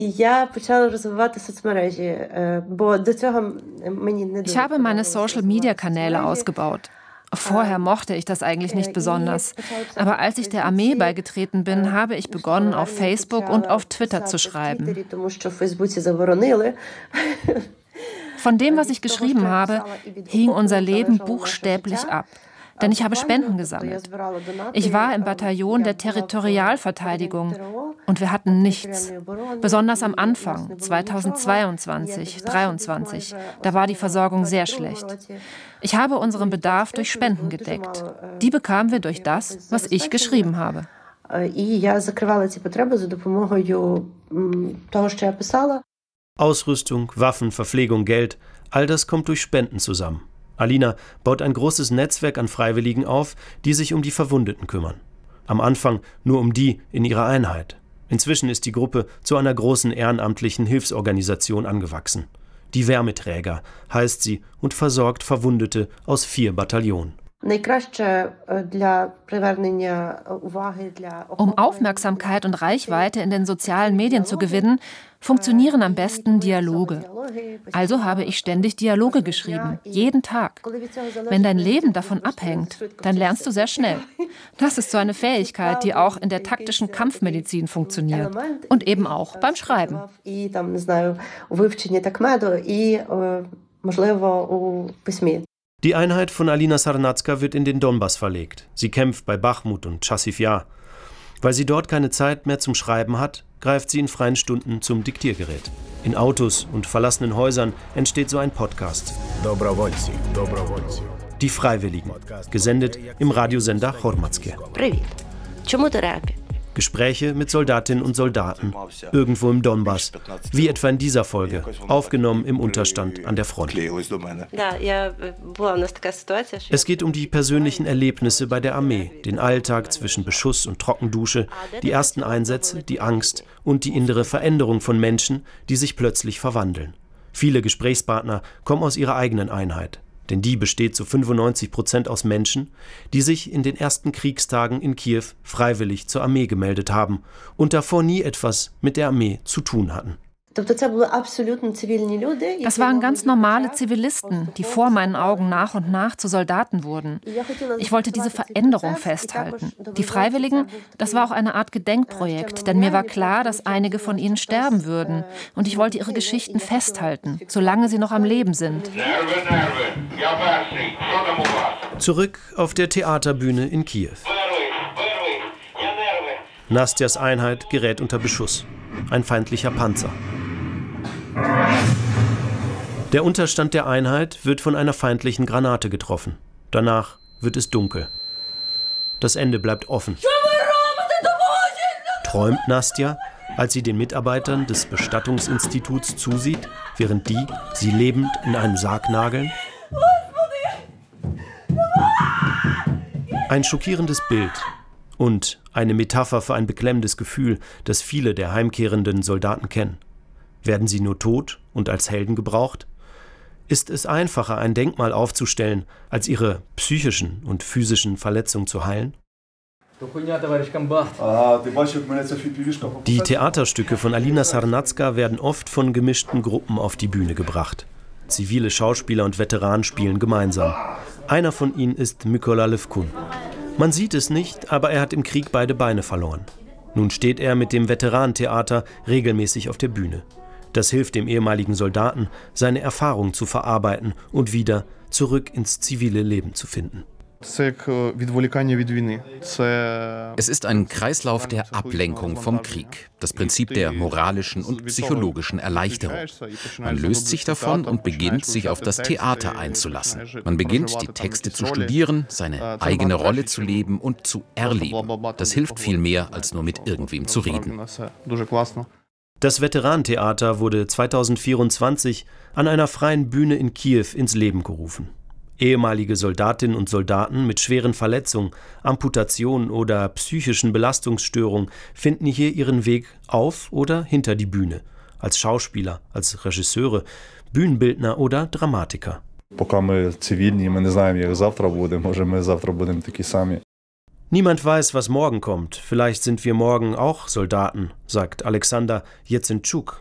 Ich habe meine Social-Media-Kanäle ausgebaut. Vorher mochte ich das eigentlich nicht besonders. Aber als ich der Armee beigetreten bin, habe ich begonnen, auf Facebook und auf Twitter zu schreiben. Von dem, was ich geschrieben habe, hing unser Leben buchstäblich ab. Denn ich habe Spenden gesammelt. Ich war im Bataillon der Territorialverteidigung und wir hatten nichts. Besonders am Anfang, 2022, 2023, da war die Versorgung sehr schlecht. Ich habe unseren Bedarf durch Spenden gedeckt. Die bekamen wir durch das, was ich geschrieben habe. Ausrüstung, Waffen, Verpflegung, Geld, all das kommt durch Spenden zusammen. Alina baut ein großes Netzwerk an Freiwilligen auf, die sich um die Verwundeten kümmern. Am Anfang nur um die in ihrer Einheit. Inzwischen ist die Gruppe zu einer großen ehrenamtlichen Hilfsorganisation angewachsen. Die Wärmeträger heißt sie und versorgt Verwundete aus 4 Bataillonen. Um Aufmerksamkeit und Reichweite in den sozialen Medien zu gewinnen, funktionieren am besten Dialoge. Also habe ich ständig Dialoge geschrieben, jeden Tag. Wenn dein Leben davon abhängt, dann lernst du sehr schnell. Das ist so eine Fähigkeit, die auch in der taktischen Kampfmedizin funktioniert. Und eben auch beim Schreiben. Die Einheit von Alina Sarnatska wird in den Donbass verlegt. Sie kämpft bei Bachmut und Chassiv Yar. Weil sie dort keine Zeit mehr zum Schreiben hat, greift sie in freien Stunden zum Diktiergerät. In Autos und verlassenen Häusern entsteht so ein Podcast. Die Freiwilligen, gesendet im Radiosender Hormatske. Gespräche mit Soldatinnen und Soldaten, irgendwo im Donbass, wie etwa in dieser Folge, aufgenommen im Unterstand an der Front. Es geht um die persönlichen Erlebnisse bei der Armee, den Alltag zwischen Beschuss und Trockendusche, die ersten Einsätze, die Angst und die innere Veränderung von Menschen, die sich plötzlich verwandeln. Viele Gesprächspartner kommen aus ihrer eigenen Einheit. Denn die besteht zu 95% aus Menschen, die sich in den ersten Kriegstagen in Kiew freiwillig zur Armee gemeldet haben und davor nie etwas mit der Armee zu tun hatten. Das waren ganz normale Zivilisten, die vor meinen Augen nach und nach zu Soldaten wurden. Ich wollte diese Veränderung festhalten. Die Freiwilligen, das war auch eine Art Gedenkprojekt, denn mir war klar, dass einige von ihnen sterben würden. Und ich wollte ihre Geschichten festhalten, solange sie noch am Leben sind. Zurück auf der Theaterbühne in Kiew. Nastjas Einheit gerät unter Beschuss. Ein feindlicher Panzer. Der Unterstand der Einheit wird von einer feindlichen Granate getroffen. Danach wird es dunkel. Das Ende bleibt offen. Träumt Nastja, als sie den Mitarbeitern des Bestattungsinstituts zusieht, während die sie lebend in einen Sarg nageln? Ein schockierendes Bild und eine Metapher für ein beklemmendes Gefühl, das viele der heimkehrenden Soldaten kennen. Werden sie nur tot und als Helden gebraucht? Ist es einfacher, ein Denkmal aufzustellen, als ihre psychischen und physischen Verletzungen zu heilen? Die Theaterstücke von Alina Sarnatska werden oft von gemischten Gruppen auf die Bühne gebracht. Zivile Schauspieler und Veteranen spielen gemeinsam. Einer von ihnen ist Mykola Levkun. Man sieht es nicht, aber er hat im Krieg beide Beine verloren. Nun steht er mit dem Veteranentheater regelmäßig auf der Bühne. Das hilft dem ehemaligen Soldaten, seine Erfahrung zu verarbeiten und wieder zurück ins zivile Leben zu finden. Es ist ein Kreislauf der Ablenkung vom Krieg, das Prinzip der moralischen und psychologischen Erleichterung. Man löst sich davon und beginnt, sich auf das Theater einzulassen. Man beginnt, die Texte zu studieren, seine eigene Rolle zu leben und zu erleben. Das hilft viel mehr, als nur mit irgendwem zu reden. Das Veteranentheater wurde 2024 an einer freien Bühne in Kiew ins Leben gerufen. Ehemalige Soldatinnen und Soldaten mit schweren Verletzungen, Amputationen oder psychischen Belastungsstörungen finden hier ihren Weg auf oder hinter die Bühne, als Schauspieler, als Regisseure, Bühnenbildner oder Dramatiker. Niemand weiß, was morgen kommt. Vielleicht sind wir morgen auch Soldaten, sagt Alexander Jezenczuk,